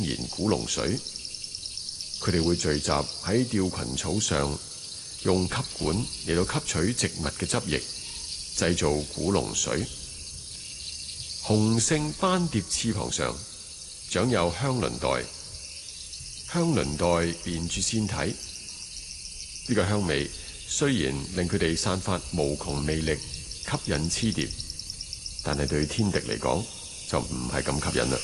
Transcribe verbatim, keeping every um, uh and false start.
然古龍水。佢哋會聚集喺吊裙草上，用吸管嚟到吸取植物嘅汁液，製造古龍水。雄性斑蝶翅膀上長有香鱗帶，香鱗帶連住腺體。呢、這個香味雖然令佢哋散發無窮魅力，吸引雌蝶，但係對天敵嚟講就唔係咁吸引啦。